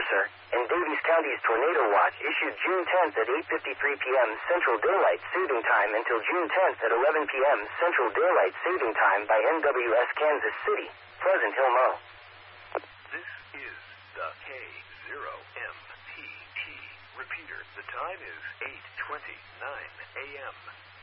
Officer, and Davies County's Tornado Watch issued June 10th at 8:53 p.m. Central Daylight Saving Time until June 10th at 11 p.m. Central Daylight Saving Time by NWS Kansas City, Pleasant Hill, Mo. This is the K0MPT repeater. The time is 8:29 a.m.